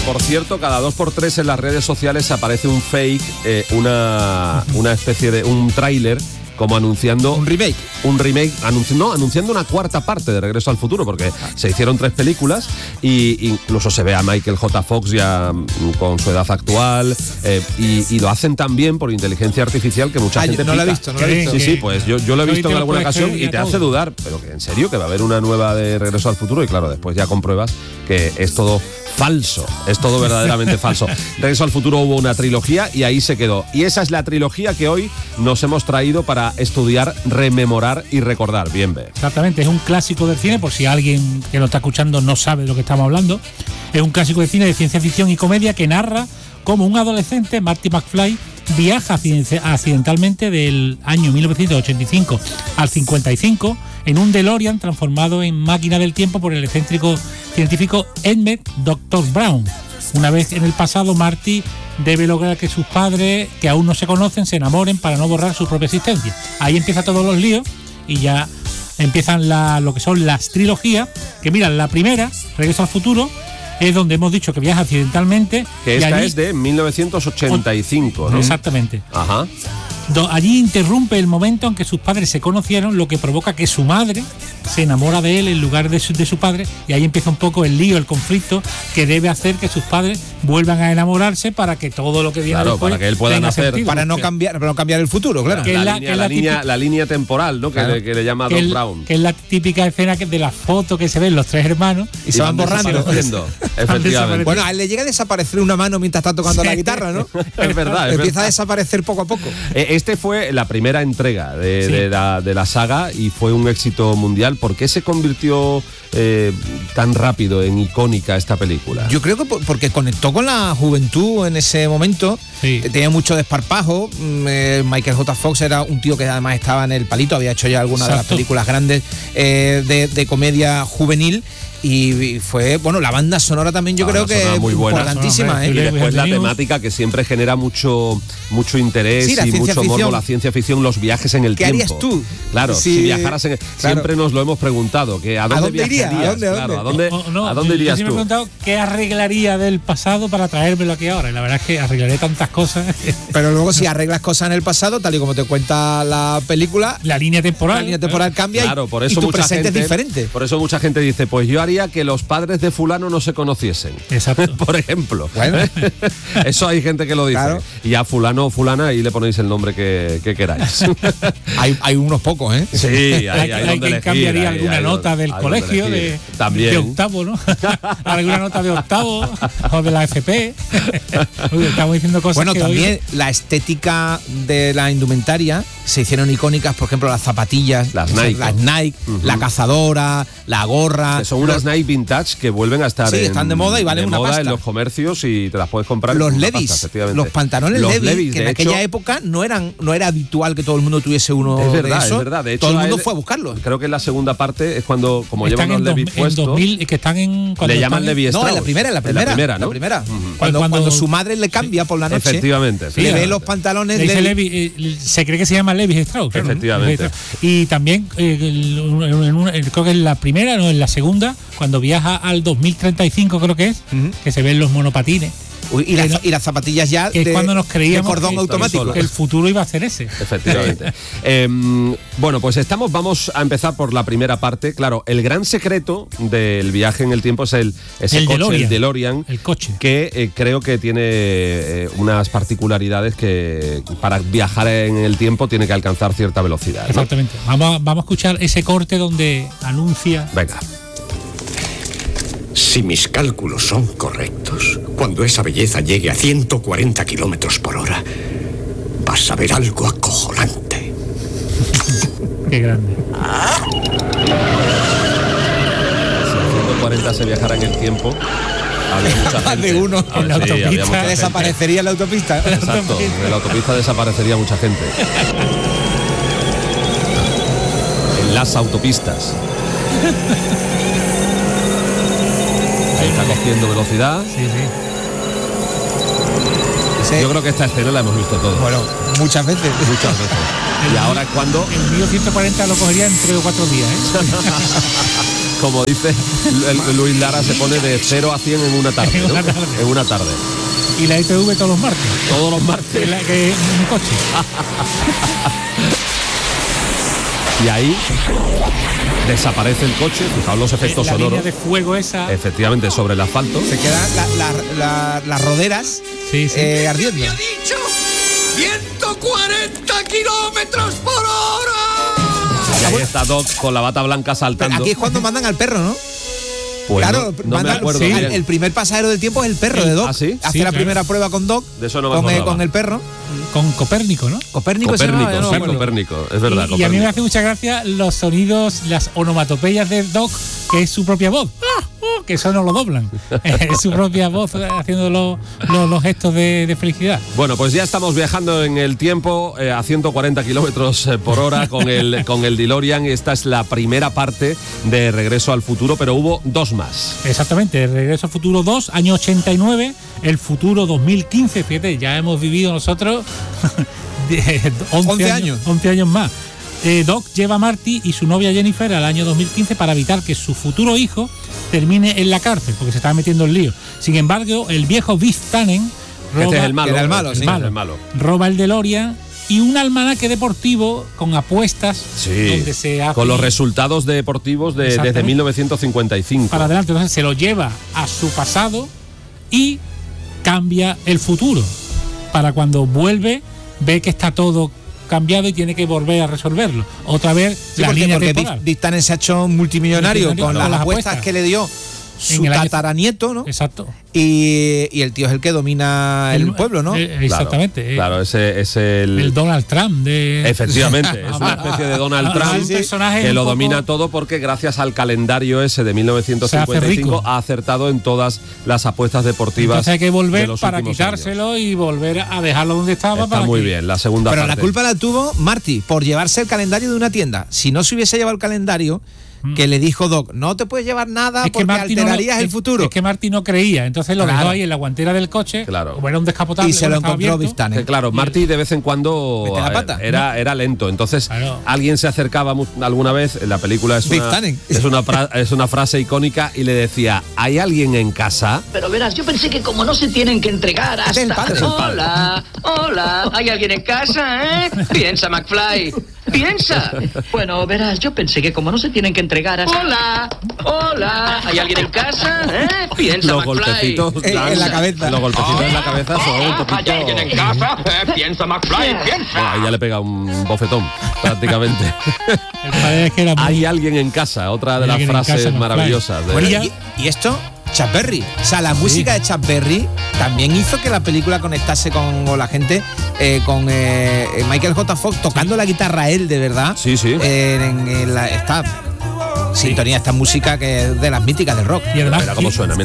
por cierto, cada 2x3 en las redes sociales aparece un fake, una especie de un tráiler como anunciando un remake, anunciando una cuarta parte de Regreso al Futuro, porque se hicieron 3 películas y incluso se ve a Michael J. Fox ya con su edad actual, y lo hacen tan bien por inteligencia artificial que mucha gente no pica. lo he visto. Sí, pues yo lo he visto en alguna ocasión y te hace dudar, pero que en serio que va a haber una nueva de Regreso al Futuro, y claro, después ya compruebas que es todo falso, es todo verdaderamente falso. Regreso al Futuro hubo una trilogía y ahí se quedó, y esa es la trilogía que hoy nos hemos traído para estudiar, rememorar y recordar. Bien, ve. Exactamente, es un clásico del cine, por si alguien que lo está escuchando no sabe de lo que estamos hablando. Es un clásico de cine de ciencia ficción y comedia que narra cómo un adolescente, Marty McFly, viaja accidentalmente del año 1985 al 55 en un DeLorean transformado en máquina del tiempo por el excéntrico científico Emmett Dr. Brown. Una vez en el pasado, Marty debe lograr que sus padres, que aún no se conocen, se enamoren para no borrar su propia existencia. Ahí empiezan todos los líos y ya empiezan lo que son las trilogías, que mira, la primera, Regreso al Futuro, es donde hemos dicho que viaja accidentalmente. Que esta es de 1985, ¿no? Exactamente. Ajá. Allí interrumpe el momento en que sus padres se conocieron, lo que provoca que su madre se enamora de él en lugar de su padre, y ahí empieza un poco el lío, el conflicto que debe hacer que sus padres vuelvan a enamorarse para que todo lo que viene después para que él pueda nacer, sentido. para no cambiar el futuro, claro. La línea temporal, ¿no? Claro. Que le llama Doc Brown. Que es la típica escena de la foto que se ven los 3 hermanos y se van borrando. Efectivamente. Bueno, a él le llega a desaparecer una mano mientras está tocando la guitarra, ¿no? Es verdad. Empieza a desaparecer poco a poco. Este fue la primera entrega de la saga y fue un éxito mundial. ¿Por qué se convirtió tan rápido en icónica esta película? Yo creo que porque conectó con la juventud en ese momento. Sí. Tenía mucho desparpajo. Michael J. Fox era un tío que además estaba en el palito, había hecho ya algunas de las películas grandes de comedia juvenil. Y fue, bueno, la banda sonora también yo creo que es importantísima. Y después la temática que siempre genera mucho interés y mucho morbo, la ciencia ficción, los viajes en el tiempo. ¿Qué harías tú? Claro, si viajaras en siempre nos lo hemos preguntado, que ¿a dónde viajarías? ¿A dónde irías tú? Yo me he preguntado qué arreglaría del pasado para traérmelo aquí ahora, y la verdad es que arreglaré tantas cosas. Pero luego si arreglas cosas en el pasado, tal y como te cuenta la película, la línea temporal cambia, claro, por eso y tu presente es diferente. Por eso mucha gente dice, pues yo haría que los padres de fulano no se conociesen. Exacto. Por ejemplo. Bueno. Eso hay gente que lo dice. Claro. Y a fulano o fulana y le ponéis el nombre que queráis. hay unos pocos, ¿eh? Sí, hay quien cambiaría alguna nota del colegio de octavo, ¿no? Alguna nota de octavo o de la FP. Estamos diciendo cosas. Bueno, que también la estética de la indumentaria se hicieron icónicas, por ejemplo, las zapatillas, las Nike, la cazadora, la gorra. Que son unas Nike vintage que vuelven a estar están de moda y valen una pasta en los comercios y te las puedes comprar. Los Levi's, los pantalones Levi's, que en aquella época no era habitual que todo el mundo tuviese uno de esos. Es verdad. De hecho, todo el mundo fue a buscarlos. Creo que en la segunda parte es cuando, como llevan los Levi's puestos, en 2000, que están en le llaman Levi Strauss. No, en la primera, ¿no? Cuando su madre le cambia por la noche. Efectivamente. Le ve los pantalones Levi. Se cree que se llama Levi Strauss. Efectivamente. Y también creo que en la primera, no, en la segunda, cuando viaja al 2035 creo que es, que se ven los monopatines. Y las zapatillas ya que de, cuando nos creíamos de cordón automático. Que el futuro iba a ser ese. Efectivamente. Bueno, pues vamos a empezar por la primera parte. Claro, el gran secreto del viaje en el tiempo es ese coche, el DeLorean. El coche. Que creo que tiene unas particularidades que para viajar en el tiempo tiene que alcanzar cierta velocidad, ¿no? Exactamente. Vamos a escuchar ese corte donde anuncia. Venga. Si mis cálculos son correctos, cuando esa belleza llegue a 140 kilómetros por hora, vas a ver algo acojonante. Qué grande. Si a 140 se viajara en el tiempo, habría mucha gente. De uno en la autopista. Desaparecería en la autopista. Exacto, en la autopista desaparecería mucha gente. En las autopistas. Está cogiendo velocidad. Sí. Yo creo que esta escena la hemos visto todos. Bueno, muchas veces. Y ahora es cuando... El mío 140 lo cogería en 3 o 4 días, como dice Luis Lara, se pone de 0 a 100 en una tarde, ¿no? En una tarde. Y la ITV todos los martes. Todos los martes. En mi coche. Y ahí desaparece el coche, fijaos los efectos la sonoros. Línea de fuego esa. Efectivamente, sobre el asfalto. Se quedan las roderas ardiendo. ¡Me ha dicho! ¡140 kilómetros por hora! Y ahí está Doc con la bata blanca saltando. Aquí es cuando mandan al perro, ¿no? Pues claro, no me acuerdo bien. El primer pasajero del tiempo es el perro de Doc. ¿Ah, sí? Hace la primera prueba con Doc. De eso no me acordaba. Con el perro. Con Copérnico, ¿no? Copérnico, Copérnico, es verdad. Y a mí me hace mucha gracia los sonidos, las onomatopeyas de Doc, que es su propia voz. Que eso no lo doblan. Es su propia voz haciendo los gestos de felicidad. Bueno, pues ya estamos viajando en el tiempo a 140 kilómetros por hora con el DeLorean. Esta es la primera parte de Regreso al Futuro, pero hubo dos más. Exactamente, Regreso al Futuro 2, año 89, el futuro 2015. Fíjate, ya hemos vivido nosotros 11 años más. Doc lleva a Marty y su novia Jennifer al año 2015 para evitar que su futuro hijo termine en la cárcel, porque se estaba metiendo en lío. Sin embargo, el viejo Biff Tannen roba el DeLorean y un almanaque deportivo con apuestas donde se hace con los resultados deportivos desde 1955. Para adelante, entonces se lo lleva a su pasado y cambia el futuro. Para cuando vuelve, ve que está todo cambiado y tiene que volver a resolverlo. Otra vez, la línea temporal. Biff Tannen se ha hecho multimillonario con las apuestas que le dio su tataranieto, ¿no? Exacto. Y el tío es el que domina el pueblo, ¿no? Exactamente. Claro, ese es el Donald Trump de... Efectivamente, es una especie de Donald Trump que lo domina todo porque gracias al calendario ese de 1955 ha acertado en todas las apuestas deportivas. Entonces hay que volver para quitárselo y volver a dejarlo donde estaba. Está muy bien, la segunda parte. Pero la culpa la tuvo Marty por llevarse el calendario de una tienda. Si no se hubiese llevado el calendario, que le dijo Doc, no te puedes llevar nada porque alterarías el futuro. Es que Marty no creía, entonces lo dejó ahí en la guantera del coche, como era un descapotable. Y se lo encontró Biff Tannen. Claro, Marty de vez en cuando era lento, entonces alguien se acercaba alguna vez, en la película es una frase icónica y le decía, ¿hay alguien en casa? Pero verás, yo pensé que como no se tienen que entregar hasta... Es el padre. Hola, ¿hay alguien en casa, Piensa, McFly. Piensa. Bueno, verás, yo pensé que como no se tienen que entregar a... Hola, ¿hay alguien en casa? Piensa, los McFly. Golpecitos en la cabeza. Los golpecitos en la cabeza son un poquito... ¿Hay alguien en casa? Piensa, McFly, piensa. Bueno, ahí ya le pega un bofetón, prácticamente. El padre es que era muy... Hay alguien en casa, otra de las frases maravillosas. Bueno, y esto... Chuck Berry, o sea, la música de Chuck Berry también hizo que la película conectase con la gente, con Michael J. Fox tocando la guitarra él, de verdad. Sí. Esta sintonía, esta música que es de las míticas del rock. Y además, mira cómo suena.